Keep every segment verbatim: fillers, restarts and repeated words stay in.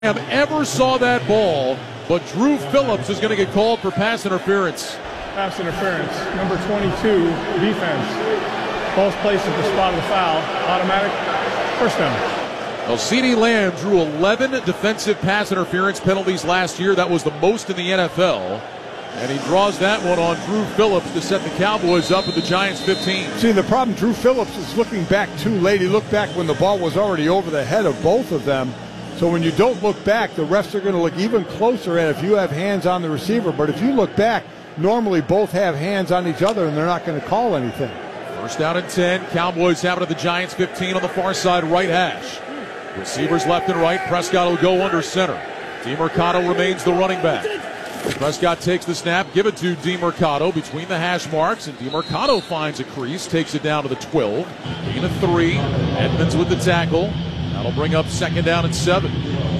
ever saw that ball, but Drew Phillips is going to get called for pass interference. Pass interference, number twenty-two, defense. Ball's placed at the spot of the foul. Automatic first down. Well, CeeDee Lamb drew eleven defensive pass interference penalties last year. That was the most in the N F L. And he draws that one on Drew Phillips to set the Cowboys up at the Giants fifteen. See, the problem, Drew Phillips is looking back too late. He looked back when the ball was already over the head of both of them. So when you don't look back, the refs are going to look even closer at if you have hands on the receiver. But if you look back, normally both have hands on each other, and they're not going to call anything. First down and ten. Cowboys have it at the Giants fifteen on the far side, right hash. Receivers left and right. Prescott will go under center. DeMercado remains the running back. Prescott takes the snap, give it to DeMercado between the hash marks, and DeMercado finds a crease, takes it down to the twelve. Gain of three. Edmonds with the tackle. That'll bring up second down and seven.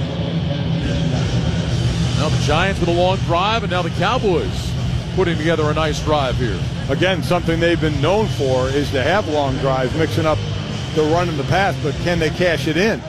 Now the Giants with a long drive, and now the Cowboys putting together a nice drive here. Again, something they've been known for is to have long drives, mixing up the run and the pass, but can they cash it in?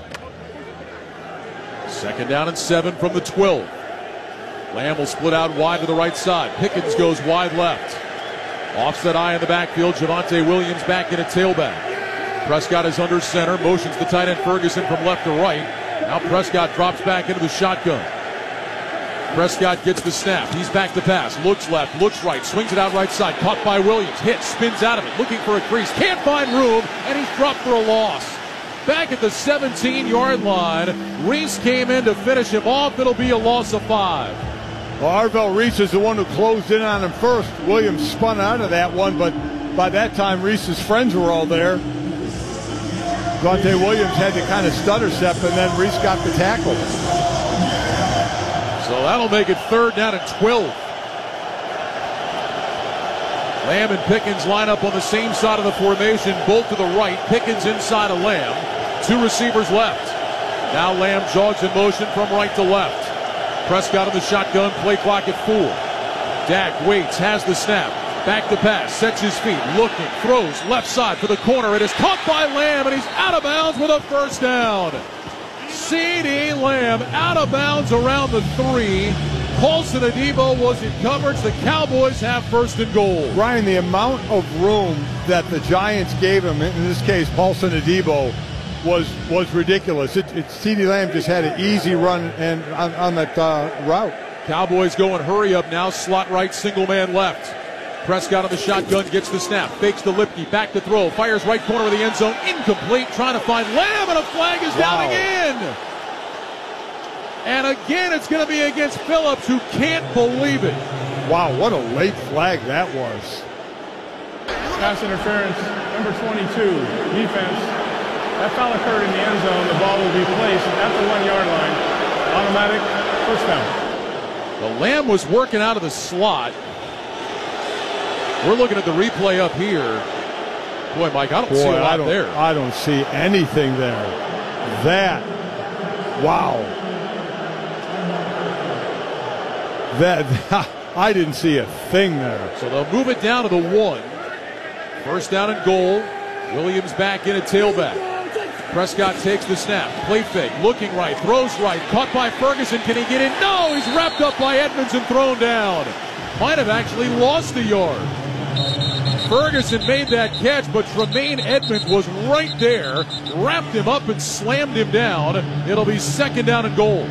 Second down and seven from the twelve. Lamb will split out wide to the right side. Pickens goes wide left. Offset eye in the backfield. Javonte Williams back in a tailback. Prescott is under center. Motions the tight end Ferguson from left to right. Now Prescott drops back into the shotgun. Prescott gets the snap. He's back to pass. Looks left, looks right, swings it out right side. Caught by Williams. Hits, spins out of it, looking for a crease. Can't find room, and he's dropped for a loss. Back at the seventeen-yard line. Reese came in to finish him off. It'll be a loss of five. Well, Arvell Reese is the one who closed in on him first. Williams spun out of that one, but by that time Reese's friends were all there. Javonte Williams had to kind of stutter step, and then Reese got the tackle. So that'll make it third down and twelve. Lamb and Pickens line up on the same side of the formation, both to the right. Pickens inside of Lamb. Two receivers left. Now Lamb jogs in motion from right to left. Prescott in the shotgun, play clock at four. Dak waits, has the snap. Back to pass, sets his feet, looking, throws left side for the corner. It is caught by Lamb, and he's out of bounds with a first down. CeeDee Lamb out of bounds around the three. Paulson Adebo was in coverage. The Cowboys have first and goal. Ryan, the amount of room that the Giants gave him, in this case Paulson Adebo, was was ridiculous. It, it, CeeDee Lamb just had an easy run and on, on that uh, route. Cowboys going hurry up now. Slot right, single man left. Prescott on the shotgun, gets the snap, fakes the Lipke, back to throw, fires right corner of the end zone, incomplete, trying to find Lamb, and a flag is wow. down again. And again, it's going to be against Phillips, who can't believe it. Wow, what a late flag that was. Pass interference, number twenty-two, defense. That foul occurred in the end zone. The ball will be placed at the one-yard line. Automatic first down. The Lamb was working out of the slot. We're looking at the replay up here. Boy, Mike, I don't Boy, see a lot I don't, there. I don't see anything there. That, wow. That, I didn't see a thing there. So they'll move it down to the one. First down and goal. Williams back in a tailback. Prescott takes the snap. Play fake. Looking right. Throws right. Caught by Ferguson. Can he get in? No! He's wrapped up by Edmonds and thrown down. Might have actually lost a yard. Ferguson made that catch, but Tremaine Edmonds was right there, wrapped him up and slammed him down. It'll be second down and goal.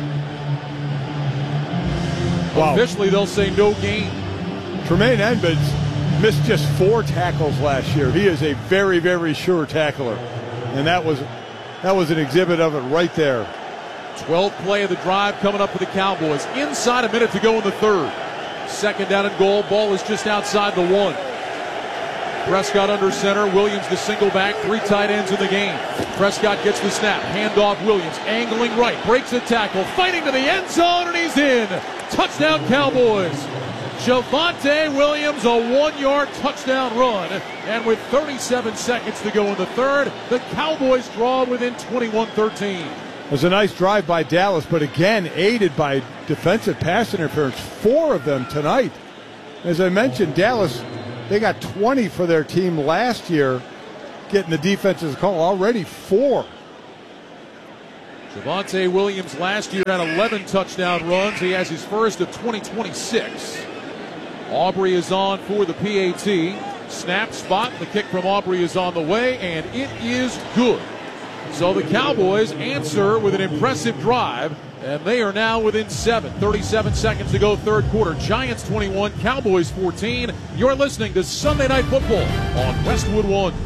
Wow. Officially, they'll say no gain. Tremaine Edmonds missed just four tackles last year. He is a very, very sure tackler, and that was that was an exhibit of it right there. twelfth play of the drive coming up for the Cowboys. Inside a minute to go in the third. Second down and goal. Ball is just outside the one. Prescott under center. Williams the single back. Three tight ends in the game. Prescott gets the snap. Handoff Williams. Angling right. Breaks a tackle. Fighting to the end zone, and he's in. Touchdown Cowboys. Javonte Williams, a one-yard touchdown run. And with thirty-seven seconds to go in the third, the Cowboys draw within twenty-one thirteen. It was a nice drive by Dallas, but again, aided by defensive pass interference. Four of them tonight. As I mentioned, Dallas, they got twenty for their team last year, getting the defense's call. Already four. Javonte Williams last year had eleven touchdown runs. He has his first of twenty twenty-six. Aubrey is on for the P A T. Snap, spot, the kick from Aubrey is on the way, and it is good. So the Cowboys answer with an impressive drive, and they are now within seven. thirty-seven seconds to go, third quarter. Giants twenty-one, Cowboys fourteen. You're listening to Sunday Night Football on Westwood One.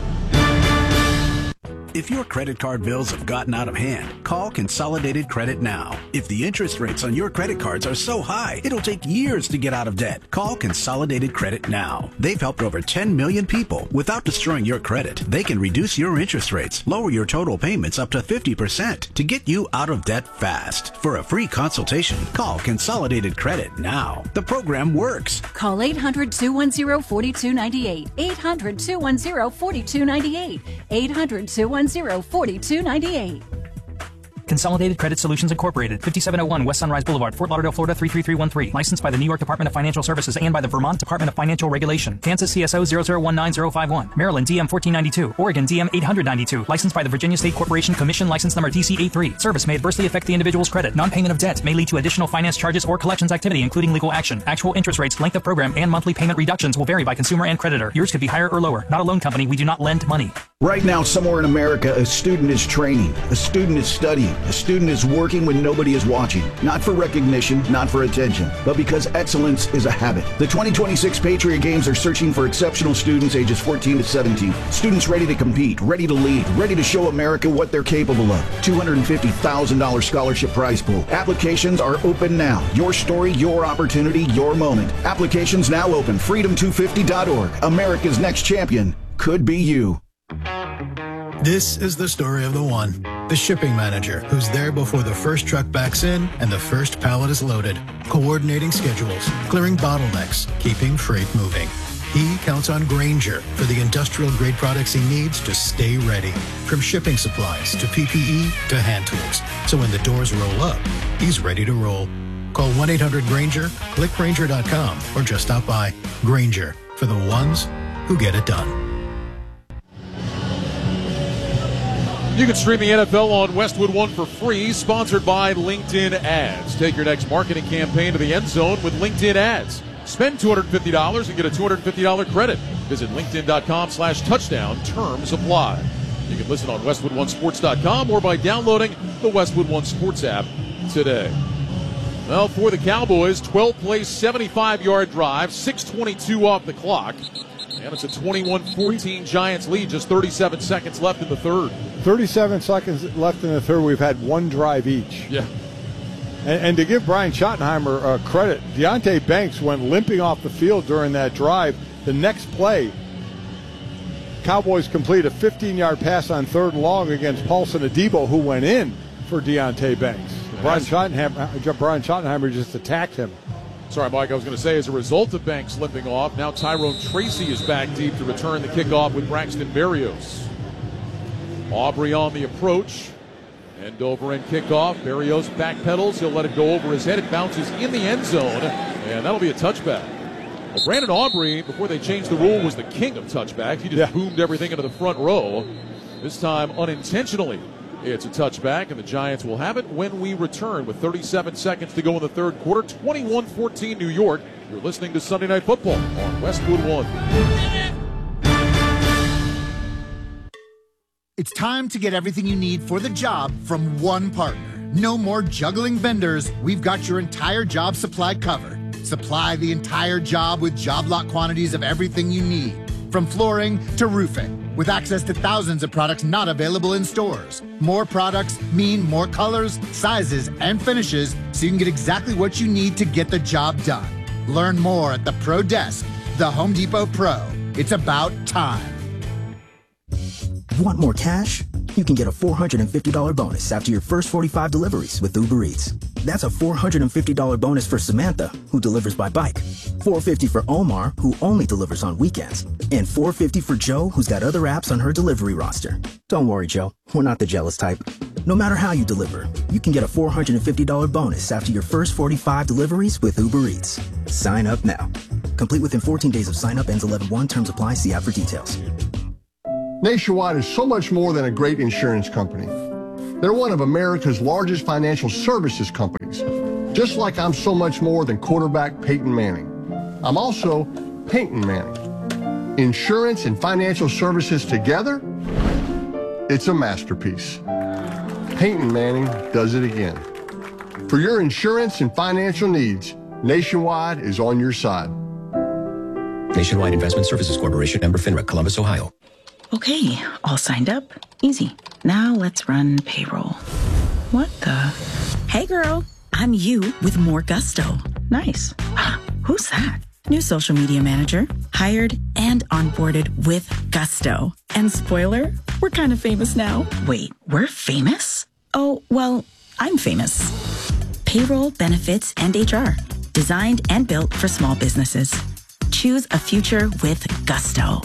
If your credit card bills have gotten out of hand, call Consolidated Credit now. If the interest rates on your credit cards are so high, it'll take years to get out of debt. Call Consolidated Credit now. They've helped over ten million people without destroying your credit. They can reduce your interest rates, lower your total payments up to fifty percent to get you out of debt fast. For a free consultation, call Consolidated Credit now. The program works. Call eight hundred, two one zero, four two nine eight. eight hundred, two one zero, four two nine eight. eight hundred, two one zero, four two nine eight. Consolidated Credit Solutions Incorporated, fifty-seven oh one West Sunrise Boulevard, Fort Lauderdale, Florida three three three one three. Licensed by the New York Department of Financial Services and by the Vermont Department of Financial Regulation. Kansas C S O zero zero one nine zero five one. Maryland D M fourteen ninety-two. Oregon D M eight ninety-two. Licensed by the Virginia State Corporation Commission. License number T C A three. Service may adversely affect the individual's credit. Non-payment of debt may lead to additional finance charges or collections activity, including legal action. Actual interest rates, length of program, and monthly payment reductions will vary by consumer and creditor. Yours could be higher or lower. Not a loan company. We do not lend money. Right now, somewhere in America, a student is training, a student is studying, a student is working when nobody is watching. Not for recognition, not for attention, but because excellence is a habit. The twenty twenty-six Patriot Games are searching for exceptional students ages fourteen to seventeen. Students ready to compete, ready to lead, ready to show America what they're capable of. two hundred fifty thousand dollars scholarship prize pool. Applications are open now. Your story, your opportunity, your moment. Applications now open. freedom two fifty dot org. America's next champion could be you. This is the story of the one, the shipping manager who's there before the first truck backs in and the first pallet is loaded, coordinating schedules, clearing bottlenecks, keeping freight moving. He counts on Grainger for the industrial-grade products he needs to stay ready, from shipping supplies to P P E to hand tools. So when the doors roll up, he's ready to roll. Call one eight hundred Grainger, click Grainger dot com, or just stop by. Grainger, for the ones who get it done. You can stream the N F L on Westwood One for free, sponsored by LinkedIn Ads. Take your next marketing campaign to the end zone with LinkedIn Ads. Spend two hundred fifty dollars and get a two hundred fifty dollars credit. Visit linkedin dot com slash touchdown. Terms apply. You can listen on westwood one sports dot com or by downloading the Westwood One Sports app today. Well, for the Cowboys, twelve-play, seventy-five-yard drive, six twenty-two off the clock. And it's a twenty-one fourteen Giants lead, just thirty-seven seconds left in the third. thirty-seven seconds left in the third. We've had one drive each. Yeah. And, and to give Brian Schottenheimer uh, credit, Deonte Banks went limping off the field during that drive. The next play, Cowboys complete a fifteen-yard pass on third and long against Paulson Adebo, who went in for Deonte Banks. Brian Schottenheimer, Brian Schottenheimer just attacked him. Sorry, Mike, I was going to say, as a result of Banks limping off, now Tyrone Tracy is back deep to return the kickoff with Braxton Berrios. Aubrey on the approach. End over and kickoff. Berrios backpedals. He'll let it go over his head. It bounces in the end zone, and that'll be a touchback. Well, Brandon Aubrey, before they changed the rule, was the king of touchbacks. He just yeah. boomed everything into the front row. This time, unintentionally, it's a touchback, and the Giants will have it when we return with thirty-seven seconds to go in the third quarter. twenty-one fourteen New York. You're listening to Sunday Night Football on Westwood One. It's time to get everything you need for the job from one partner. No more juggling vendors. We've got your entire job supply covered. Supply the entire job with job lot quantities of everything you need, from flooring to roofing, with access to thousands of products not available in stores. More products mean more colors, sizes, and finishes, so you can get exactly what you need to get the job done. Learn more at the Pro Desk, the Home Depot Pro. It's about time. Want more cash? You can get a four hundred fifty dollars bonus after your first forty-five deliveries with Uber Eats. That's a four hundred fifty dollars bonus for Samantha, who delivers by bike, four hundred fifty dollars for Omar, who only delivers on weekends, and four hundred fifty dollars for Joe, who's got other apps on her delivery roster. Don't worry, Joe. We're not the jealous type. No matter how you deliver, you can get a four hundred fifty dollars bonus after your first forty-five deliveries with Uber Eats. Sign up now. Complete within fourteen days of sign up. Ends eleven one. Terms apply. See app for details. Nationwide is so much more than a great insurance company. They're one of America's largest financial services companies. Just like I'm so much more than quarterback Peyton Manning. I'm also Peyton Manning. Insurance and financial services together, it's a masterpiece. Peyton Manning does it again. For your insurance and financial needs, Nationwide is on your side. Nationwide Investment Services Corporation, member FINRA, Columbus, Ohio. Okay, all signed up. Easy. Now let's run payroll. What the? Hey girl, I'm you with more gusto. Nice. Who's that? New social media manager, hired and onboarded with gusto. And spoiler, we're kind of famous now. Wait, we're famous? Oh, well, I'm famous. Payroll, benefits, and H R. Designed and built for small businesses. Choose a future with gusto.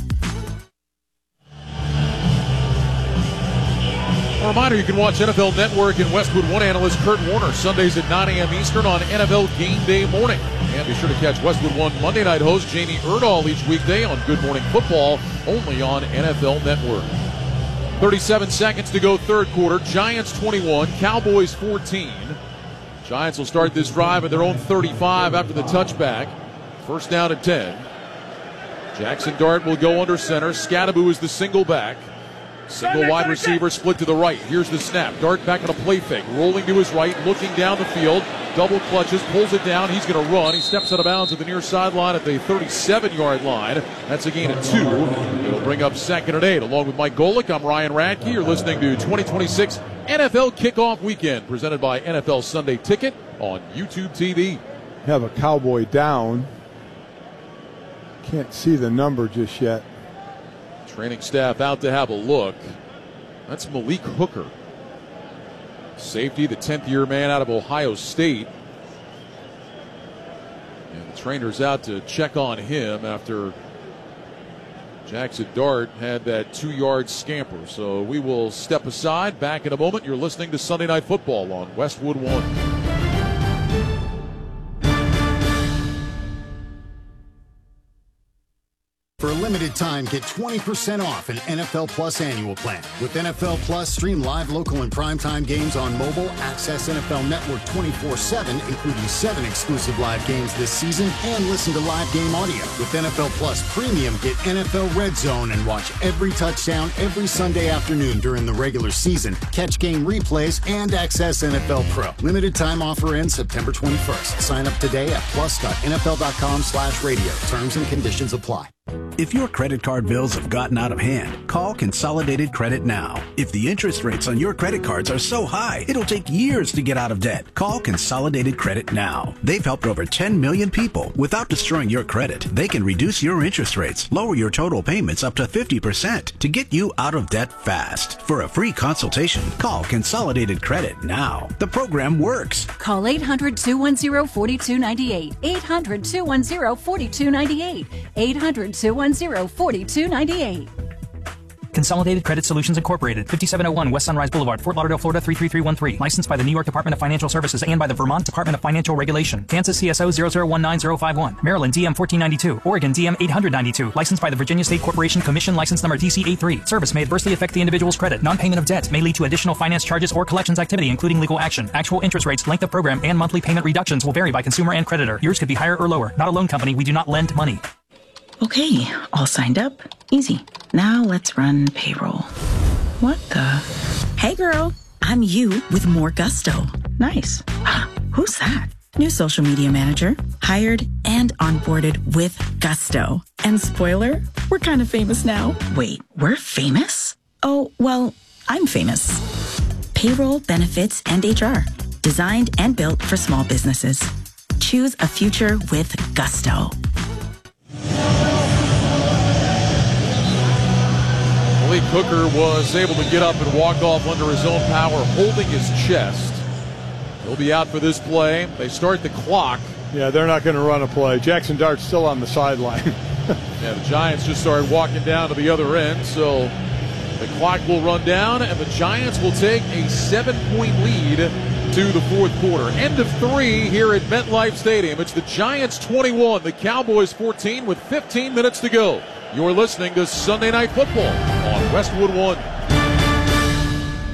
A reminder, you can watch N F L Network and Westwood One analyst Kurt Warner Sundays at nine a.m. Eastern on N F L Game Day morning. And be sure to catch Westwood One Monday night host Jamie Erdahl each weekday on Good Morning Football, only on N F L Network. thirty-seven seconds to go third quarter. Giants twenty-one, Cowboys fourteen. Giants will start this drive at their own thirty-five after the touchback. First down at ten. Jackson Dart will go under center. Scadaboo is the single back. Single wide receiver split to the right. Here's the snap. Dart back on a play fake. Rolling to his right, looking down the field. Double clutches, pulls it down. He's going to run. He steps out of bounds at the near sideline at the thirty-seven-yard line. That's a gain of two. It'll bring up second and eight. Along with Mike Golick, I'm Ryan Radke. You're listening to twenty twenty-six N F L Kickoff Weekend, presented by N F L Sunday Ticket on YouTube T V. Have a Cowboy down. Can't see the number just yet. Training staff out to have a look. That's Malik Hooker. Safety, the tenth-year man out of Ohio State. And the trainer's out to check on him after Jackson Dart had that two-yard scamper. So we will step aside. Back in a moment. You're listening to Sunday Night Football on Westwood One. For a limited time, get twenty percent off an N F L Plus annual plan. With N F L Plus, stream live, local, and primetime games on mobile, access N F L Network twenty-four seven, including seven exclusive live games this season, and listen to live game audio. With N F L Plus Premium, get N F L Red Zone and watch every touchdown every Sunday afternoon during the regular season, catch game replays, and access N F L Pro. Limited time offer ends September twenty-first. Sign up today at plus.nfl.com slash radio. Terms and conditions apply. If your credit card bills have gotten out of hand, call Consolidated Credit now. If the interest rates on your credit cards are so high, it'll take years to get out of debt. Call Consolidated Credit now. They've helped over ten million people without destroying your credit. They can reduce your interest rates, lower your total payments up to fifty percent to get you out of debt fast. For a free consultation, call Consolidated Credit now. The program works. Call eight hundred, two one zero, four two nine eight. eight hundred, two one zero, four two nine eight. eight hundred, two one zero, four two nine eight. Consolidated Credit Solutions Incorporated, fifty-seven oh one West Sunrise Boulevard, Fort Lauderdale, Florida three three three one three. Licensed by the New York Department of Financial Services and by the Vermont Department of Financial Regulation. Kansas C S O zero zero one nine zero five one. Maryland D M fourteen ninety-two. Oregon D M eight ninety-two. Licensed by the Virginia State Corporation Commission, license number D C A three. Service may adversely affect the individual's credit. Non-payment of debt may lead to additional finance charges or collections activity, including legal action. Actual interest rates, length of program, and monthly payment reductions will vary by consumer and creditor. Yours could be higher or lower. Not a loan company. We do not lend money. Okay, all signed up. Easy. Now let's run payroll. What the? Hey girl, I'm you with more gusto. Nice. Who's that? New social media manager, hired and onboarded with gusto. And spoiler, we're kind of famous now. Wait, we're famous? Oh, well, I'm famous. Payroll, benefits, and H R. Designed and built for small businesses. Choose a future with gusto. Malik Hooker was able to get up and walk off under his own power, holding his chest. He'll be out for this play. They start the clock. Yeah, they're not going to run a play. Jackson Dart's still on the sideline. Yeah, the Giants just started walking down to the other end, so the clock will run down, and the Giants will take a seven-point lead to the fourth quarter. End of three here at MetLife Stadium. It's the Giants twenty-one, the Cowboys fourteen with fifteen minutes to go. You're listening to Sunday Night Football on Westwood One.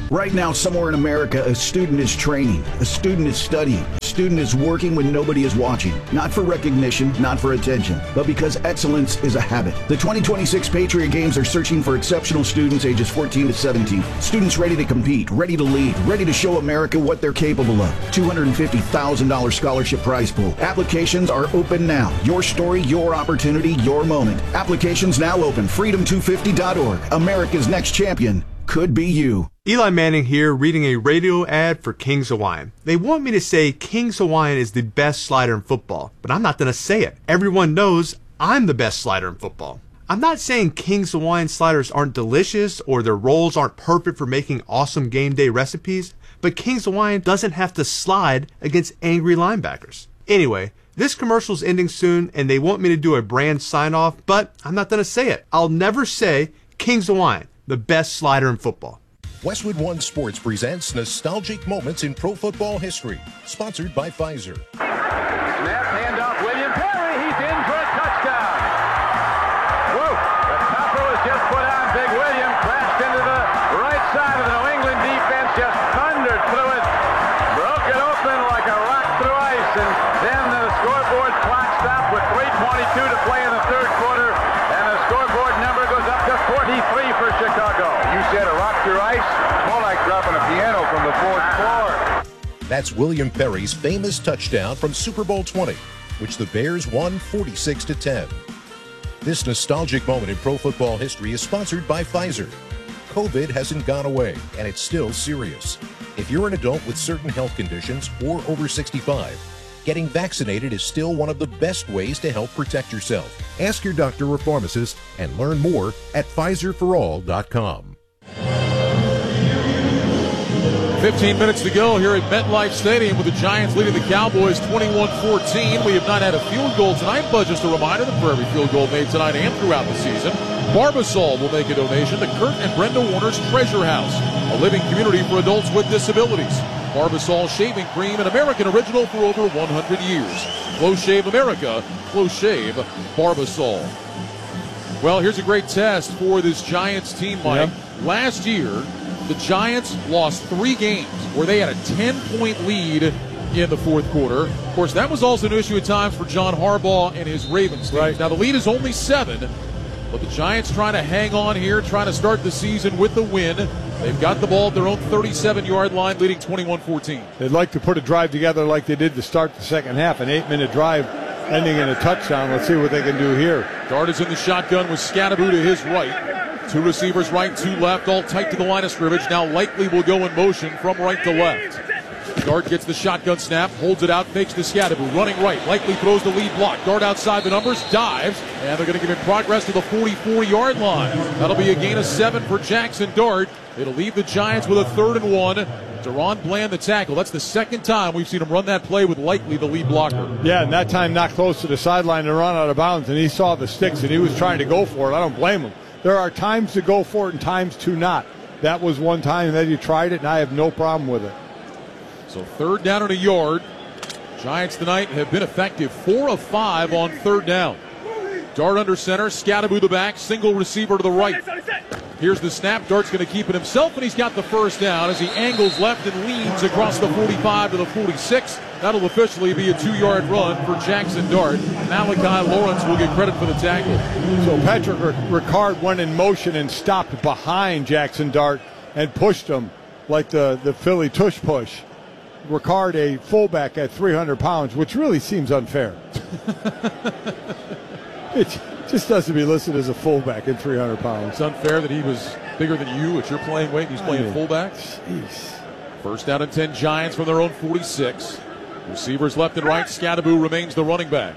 Right now, somewhere in America, a student is training, a student is studying, a student is working when nobody is watching. Not for recognition, not for attention, but because excellence is a habit. The twenty twenty-six Patriot Games are searching for exceptional students ages fourteen to seventeen. Students ready to compete, ready to lead, ready to show America what they're capable of. two hundred fifty thousand dollars scholarship prize pool. Applications are open now. Your story, your opportunity, your moment. Applications now open. freedom two fifty dot org. America's next champion could be you. Eli Manning here, reading a radio ad for Kings Hawaiian. They want me to say Kings Hawaiian is the best slider in football, but I'm not going to say it. Everyone knows I'm the best slider in football. I'm not saying Kings Hawaiian sliders aren't delicious or their rolls aren't perfect for making awesome game day recipes, but Kings Hawaiian doesn't have to slide against angry linebackers. Anyway, this commercial's ending soon and they want me to do a brand sign-off, but I'm not going to say it. I'll never say Kings Hawaiian, the best slider in football. Westwood One Sports presents Nostalgic Moments in Pro Football History, sponsored by Pfizer. Snap, handoff, William Perry, he's in for a touchdown. Whoa, the topper was just put on. Big William crashed into the right side of the New England defense, just thundered through it, broke it open like a rock through ice, and then the scoreboard clock stopped with three twenty-two to play in the third quarter, and the scoreboard number goes up to forty-three for Chicago. You said a rock through ice? More like dropping a piano from the fourth floor. That's William Perry's famous touchdown from Super Bowl twenty, which the Bears won forty-six to ten. This nostalgic moment in pro football history is sponsored by Pfizer. COVID hasn't gone away, and it's still serious. If you're an adult with certain health conditions or over sixty-five, getting vaccinated is still one of the best ways to help protect yourself. Ask your doctor or pharmacist and learn more at Pfizer for all dot com. fifteen minutes to go here at MetLife Stadium with the Giants leading the Cowboys twenty-one fourteen. We have not had a field goal tonight, but just a reminder that for every field goal made tonight and throughout the season, Barbasol will make a donation to Kurt and Brenda Warner's Treasure House, a living community for adults with disabilities. Barbasol shaving cream, an American original for over one hundred years. Close Shave America, Close Shave Barbasol. Well, here's a great test for this Giants team, Mike. Yep. Last year, the Giants lost three games where they had a ten-point lead in the fourth quarter. Of course, that was also an issue at times for John Harbaugh and his Ravens teams. Right. Now, the lead is only seven, but the Giants trying to hang on here, trying to start the season with the win. They've got the ball at their own thirty-seven-yard line, leading twenty-one fourteen. They'd like to put a drive together like they did to start the second half, an eight-minute drive ending in a touchdown. Let's see what they can do here. Dart is in the shotgun with Scadaboo to his right. Two receivers right, two left, all tight to the line of scrimmage. Now Likely will go in motion from right to left. Dart gets the shotgun snap, holds it out, fakes to Scadaboo, running right. Likely throws the lead block. Dart outside the numbers, dives, and they're going to give him progress to the forty-four-yard line. That'll be a gain of seven for Jackson Dart. It'll leave the Giants with a third and one. Deron Bland the tackle. That's the second time we've seen him run that play with Likely the lead blocker. Yeah, and that time not close to the sideline to run out of bounds, and he saw the sticks and he was trying to go for it. I don't blame him. There are times to go for it and times to not. That was one time, and then you tried it, and I have no problem with it. So third down and a yard. Giants tonight have been effective. Four of five on third down. Dart under center, Scadaboo the back, single receiver to the right. Here's the snap. Dart's going to keep it himself, and he's got the first down as he angles left and leans across the forty-five to the forty-six. That'll officially be a two-yard run for Jackson Dart. Malachi Lawrence will get credit for the tackle. So Patrick Ricard went in motion and stopped behind Jackson Dart and pushed him like the, the Philly tush push. Ricard, a fullback at three hundred pounds, which really seems unfair. It just doesn't be listed as a fullback at three hundred pounds. It's unfair that he was bigger than you at your playing weight and he's playing I mean, fullback. Jeez. First down and ten Giants from their own forty-six. Receivers left and right. Scadaboo remains the running back.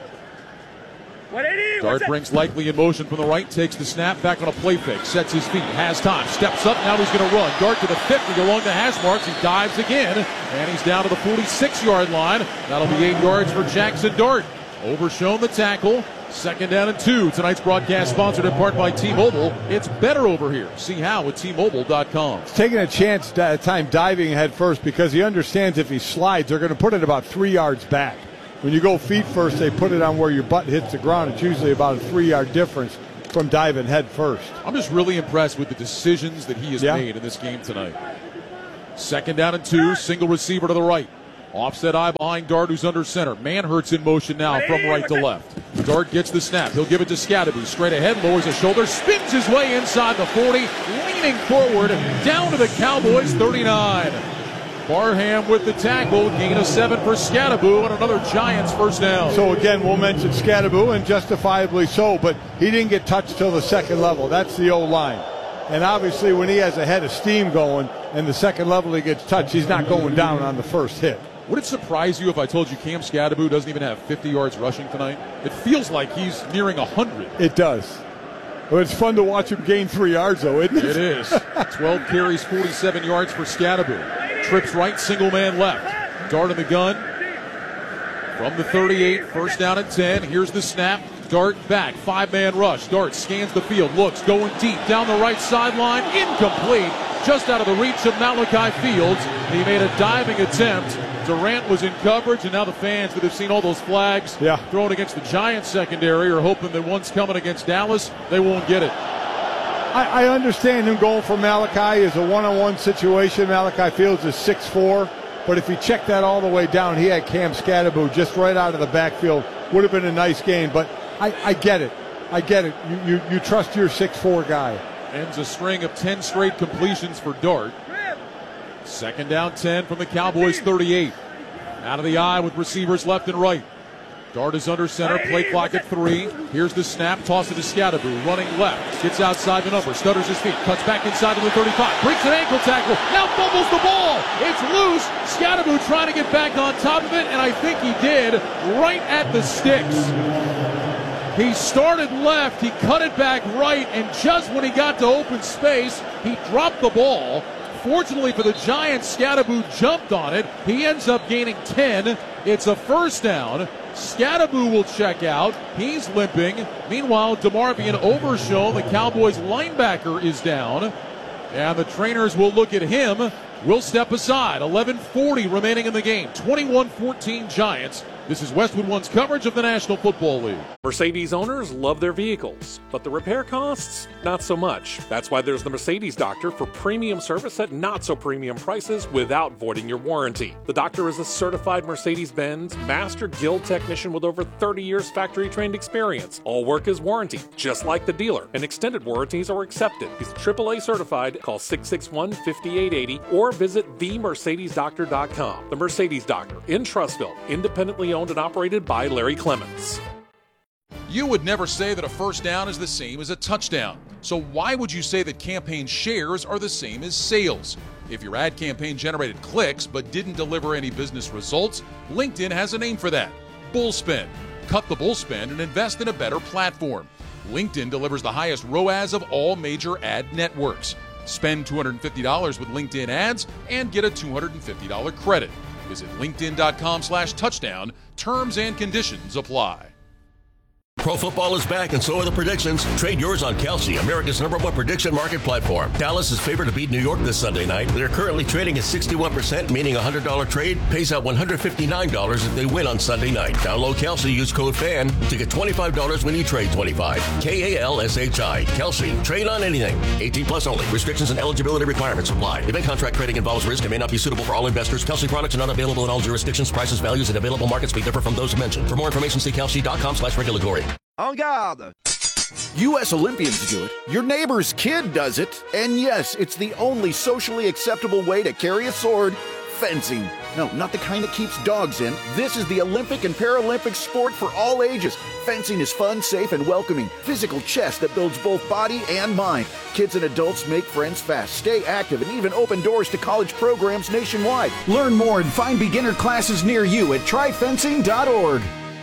Dart brings Likely in motion from the right, takes the snap, back on a play fake, sets his feet, has time, steps up, now he's going to run. Dart to the fifty along the hash marks, he dives again, and he's down to the forty-six-yard line. That'll be eight yards for Jackson Dart. Overshown the tackle. Second down and two. Tonight's broadcast sponsored in part by T-Mobile. It's better over here. See how at T Mobile dot com. He's taking a chance at time diving head first because he understands if he slides, they're going to put it about three yards back. When you go feet first, they put it on where your butt hits the ground. It's usually about a three-yard difference from diving head first. I'm just really impressed with the decisions that he has yeah. made in this game tonight. Second down and two, single receiver to the right. Offset eye behind Dart, who's under center. Manhurt's in motion now from right to left. Dart gets the snap. He'll give it to Scadaboo. Straight ahead, lowers his shoulder, spins his way inside the forty, leaning forward, down to the Cowboys thirty-nine. Barham with the tackle, gain of seven for Scadaboo, and another Giants first down. So again, we'll mention Scadaboo, and justifiably so, but he didn't get touched till the second level. That's the O-line. And obviously when he has a head of steam going and the second level he gets touched, he's not going down on the first hit. Would it surprise you if I told you Cam Scadaboo doesn't even have fifty yards rushing tonight? It feels like he's nearing one hundred. It does. Well, it's fun to watch him gain three yards, though, isn't it? It is. twelve carries, forty-seven yards for Scadaboo. Trips right, single man left. Dart in the gun. From the thirty-eight, first down at ten. Here's the snap. Dart back, five-man rush. Dart scans the field, looks, going deep, down the right sideline, incomplete, just out of the reach of Malachi Fields. He made a diving attempt. Durant was in coverage, and now the fans that have seen all those flags yeah. thrown against the Giants secondary are hoping that one's coming against Dallas, they won't get it. I, I understand him going for Malachi is a one-on-one situation. Malachi Fields is six four, but if you check that all the way down, he had Cam Scadaboo just right out of the backfield. Would have been a nice game, but I, I get it. I get it. You, you, you trust your six four guy. Ends a string of ten straight completions for Dart. Second down ten from the Cowboys thirty-eight. Out of the eye with receivers left and right. Dart is under center, play clock at three. Here's the snap, toss it to Scadaboo, running left, gets outside the number, stutters his feet, cuts back inside to the thirty-five, breaks an ankle tackle, now fumbles the ball. It's loose. Scadaboo trying to get back on top of it, and I think he did, right at the sticks. He started left, he cut it back right, and just when he got to open space, he dropped the ball. Fortunately for the Giants, Scadaboo jumped on it. He ends up gaining ten. It's a first down. Scadaboo will check out. He's limping. Meanwhile, DeMarvion Overshown, the Cowboys linebacker, is down. And the trainers will look at him. Will step aside. eleven forty remaining in the game. twenty-one fourteen Giants. This is Westwood One's coverage of the National Football League. Mercedes owners love their vehicles, but the repair costs, not so much. That's why there's the Mercedes Doctor for premium service at not so premium prices without voiding your warranty. The Doctor is a certified Mercedes-Benz Master Guild technician with over thirty years factory-trained experience. All work is warranted, just like the dealer, and extended warranties are accepted. He's triple A certified. Call six six one, five eight eight zero or visit the mercedes doctor dot com. The Mercedes Doctor in Trussville, independently owned and operated by Larry Clements. You would never say that a first down is the same as a touchdown. So why would you say that campaign shares are the same as sales? If your ad campaign generated clicks but didn't deliver any business results, LinkedIn has a name for that: Bullspend. Cut the bullspend and invest in a better platform. LinkedIn delivers the highest R O A S of all major ad networks. Spend two hundred fifty dollars with LinkedIn ads and get a two hundred fifty dollars credit. Visit linkedin.com slash touchdown. Terms and conditions apply. Pro football is back, and so are the predictions. Trade yours on Kalshi, America's number one prediction market platform. Dallas is favored to beat New York this Sunday night. They're currently trading at sixty-one percent, meaning a one hundred dollars trade pays out one hundred fifty-nine dollars if they win on Sunday night. Download Kalshi, use code FAN to get twenty-five dollars when you trade twenty-five. K A L S H I. Kalshi. Trade on anything. eighteen plus only. Restrictions and eligibility requirements apply. Event contract trading involves risk and may not be suitable for all investors. Kalshi products are not available in all jurisdictions. Prices, values, and available markets may differ from those mentioned. For more information, see kalshi.com slash regulatory. En garde! U S Olympians do it. Your neighbor's kid does it. And yes, it's the only socially acceptable way to carry a sword: fencing. No, not the kind that keeps dogs in. This is the Olympic and Paralympic sport for all ages. Fencing is fun, safe, and welcoming. Physical chess that builds both body and mind. Kids and adults make friends fast, stay active, and even open doors to college programs nationwide. Learn more and find beginner classes near you at try fencing dot org.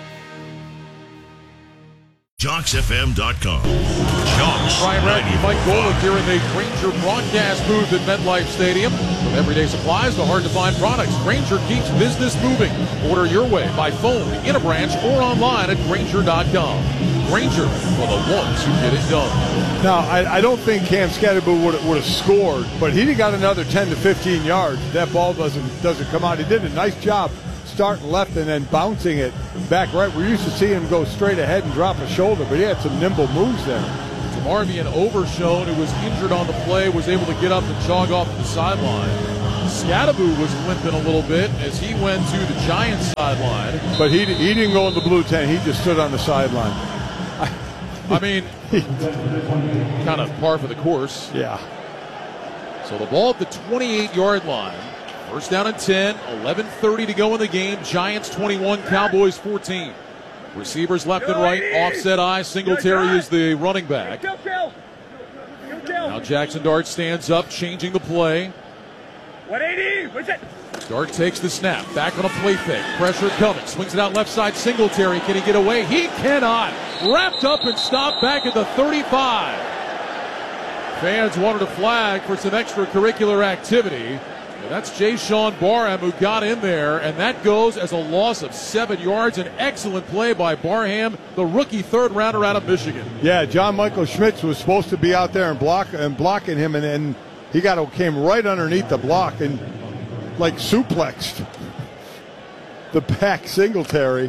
Jocks F M dot com. Jocks. Brian Radke, Mike Golick here in the Grainger broadcast booth at MetLife Stadium. From everyday supplies to hard-to-find products, Grainger keeps business moving. Order your way by phone, in a branch, or online at Grainger dot com. Grainger, for the ones who get it done. Now, I, I don't think Cam Scadaboo would have scored, but he'd have got another ten to fifteen yards. That ball doesn't doesn't come out. He did a nice job starting left and then bouncing it back right. We're used to seeing him go straight ahead and drop a shoulder, but he had some nimble moves there. DeMarvion Overshown, who was injured on the play, was able to get up and jog off to the sideline. Scadaboo was limping a little bit as he went to the Giants sideline. But he, he didn't go in the blue tent. He just stood on the sideline. I mean, kind of par for the course. Yeah. So the ball at the twenty-eight-yard line. First down and ten, eleven thirty to go in the game. Giants twenty-one, Cowboys fourteen. Receivers left and right, offset eye. Singletary is the running back. Now Jackson Dart stands up, changing the play. one eighty, what's it? Dart takes the snap, back on a play fake. Pressure coming, swings it out left side. Singletary, can he get away? He cannot. Wrapped up and stopped back at the thirty-five. Fans wanted a flag for some extracurricular activity. And that's Jayshawn Barham who got in there, and that goes as a loss of seven yards. An excellent play by Barham, the rookie third rounder out of Michigan. Yeah, John Michael Schmitz was supposed to be out there and block and blocking him, and then he got came right underneath the block and like suplexed the back Singletary.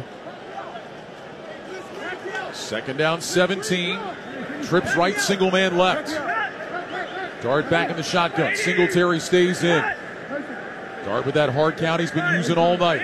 Second down, seventeen. Trips right, single man left. Dart back in the shotgun. Singletary stays in. Dart with that hard count he's been using all night.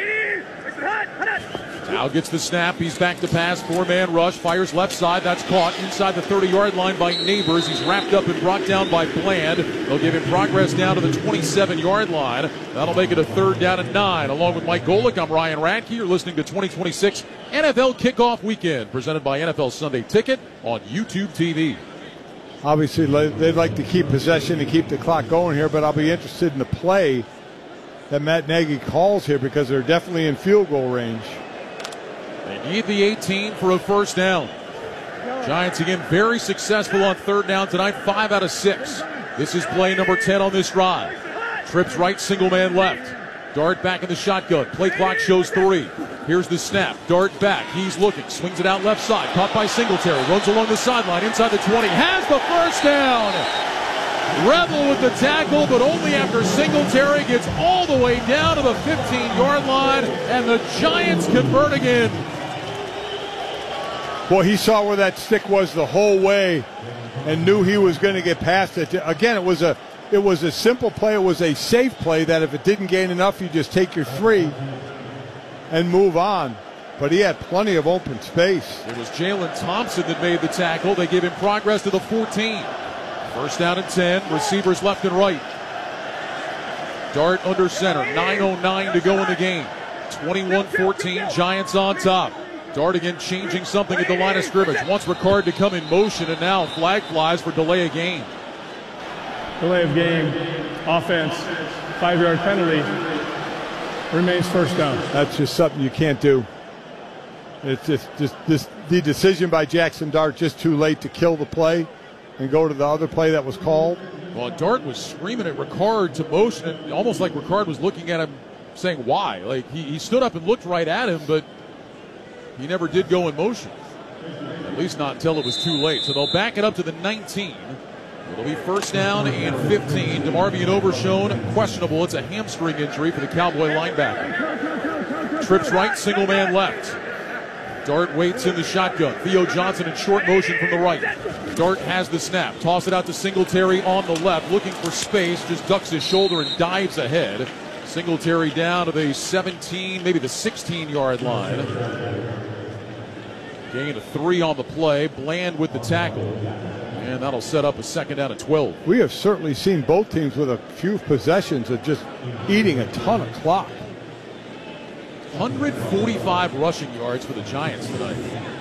Now gets the snap. He's back to pass. Four-man rush. Fires left side. That's caught inside the thirty-yard line by Neighbors. He's wrapped up and brought down by Bland. They'll give him progress down to the twenty-seven-yard line. That'll make it a third down and nine. Along with Mike Golick, I'm Ryan Radke. You're listening to twenty twenty-six N F L Kickoff Weekend, presented by N F L Sunday Ticket on YouTube T V. Obviously, they'd like to keep possession and keep the clock going here, but I'll be interested in the play that Matt Nagy calls here because they're definitely in field goal range. They need the eighteen for a first down. Giants again very successful on third down tonight, five out of six. This is play number ten on this drive. Trips right, single man left. Dart back in the shotgun. Play clock shows three. Here's the snap. Dart back. He's looking. Swings it out left side. Caught by Singletary. Runs along the sideline inside the twenty. Has the first down. Rebel with the tackle, but only after Singletary gets all the way down to the fifteen-yard line, and the Giants convert again. Well, he saw where that stick was the whole way and knew he was going to get past it. Again, it was a it was a simple play. It was a safe play that if it didn't gain enough, you just take your three and move on. But he had plenty of open space. It was Jalen Thompson that made the tackle. They gave him progress to the fourteen. First down and ten. Receivers left and right. Dart under center. nine oh nine to go in the game. twenty-one fourteen. Giants on top. Dart again changing something at the line of scrimmage. Wants Ricard to come in motion, and now flag flies for delay of game. Delay of game. Offense. Five-yard penalty. Remains first down. That's just something you can't do. It's just, just this the decision by Jackson Dart just too late to kill the play and go to the other play that was called. Well, Dart was screaming at Ricard to motion, and almost like Ricard was looking at him saying why. Like he, he stood up and looked right at him, but he never did go in motion. At least not until it was too late. So they'll back it up to the nineteen. It'll be first down and fifteen. DeMarvion Overshone, questionable. It's a hamstring injury for the Cowboy linebacker. Trips right, single man left. Dart waits in the shotgun. Theo Johnson in short motion from the right. Dart has the snap. Toss it out to Singletary on the left. Looking for space. Just ducks his shoulder and dives ahead. Singletary down to the seventeen, maybe the sixteen-yard line. Gain of three on the play. Bland with the tackle. And that'll set up a second down at twelve. We have certainly seen both teams with a few possessions of just eating a ton of clock. one hundred forty-five rushing yards for the Giants tonight.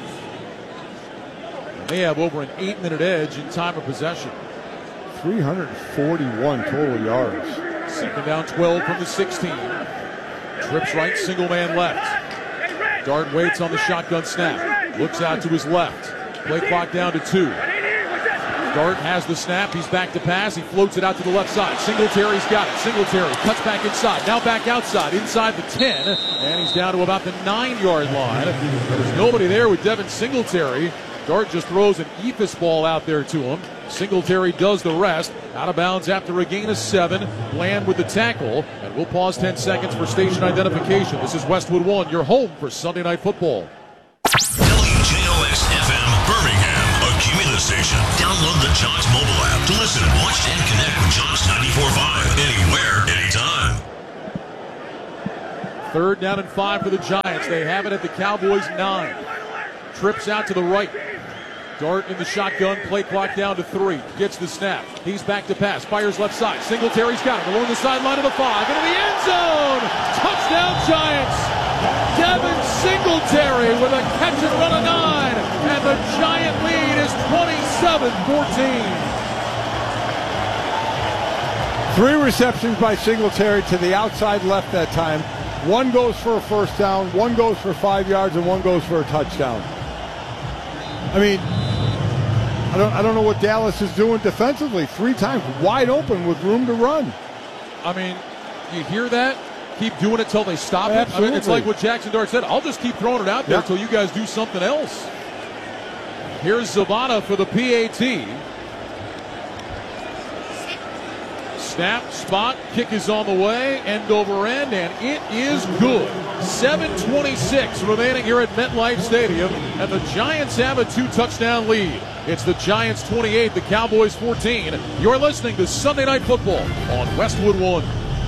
And they have over an eight-minute edge in time of possession. three hundred forty-one total yards. Second down, twelve from the sixteen. Trips right, single man left. Dart waits on the shotgun snap. Looks out to his left. Play clock down to two. Dart has the snap. He's back to pass. He floats it out to the left side. Singletary's got it. Singletary cuts back inside. Now back outside. Inside the ten. And he's down to about the nine-yard line. There's nobody there with Devin Singletary. Dart just throws an Ephus ball out there to him. Singletary does the rest. Out of bounds after a gain of seven. Bland with the tackle. And we'll pause ten seconds for station identification. This is Westwood One, your home for Sunday Night Football. W J O X F M Birmingham, a Give me the station. Download the Giants mobile app to listen, watch, and connect with Giants ninety-four point five anywhere, anytime. Third down and five for the Giants. They have it at the Cowboys' nine. Trips out to the right. Dart in the shotgun. Play clock down to three. Gets the snap. He's back to pass. Fires left side. Singletary's got him along the sideline of the five. Into the end zone. Touchdown Giants. Devin Singletary with a catch and run of nine. And the Giant lead is twenty-seven fourteen. Three receptions by Singletary to the outside left that time. One goes for a first down, one goes for five yards, and one goes for a touchdown. I mean, I don't, I don't know what Dallas is doing defensively. Three times wide open with room to run. I mean, you hear that? Keep doing it till they stop Absolutely. it. I mean, it's like what Jackson Dart said. I'll just keep throwing it out there Yep. until you guys do something else. Here's Zavada for the P A T. Snap, spot, kick is on the way, end over end, and it is good. seven twenty-six remaining here at MetLife Stadium, and the Giants have a two-touchdown lead. It's the Giants twenty-eight, the Cowboys fourteen. You're listening to Sunday Night Football on Westwood One.